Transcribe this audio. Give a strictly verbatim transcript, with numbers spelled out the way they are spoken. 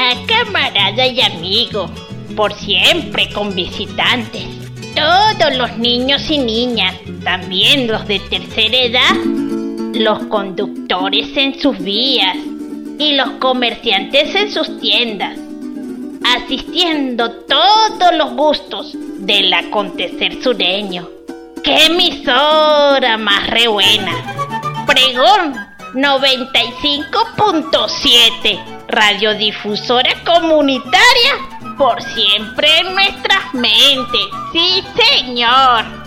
Hola, camarada y amigo, por siempre con visitantes. Todos los niños y niñas, también los de tercera edad, los conductores en sus vías y los comerciantes en sus tiendas, asistiendo todos los gustos del acontecer sureño. ¡Qué emisora más re buena! Pregón noventa y cinco punto siete, radiodifusora comunitaria, por siempre en nuestras mentes. ¡Sí, señor!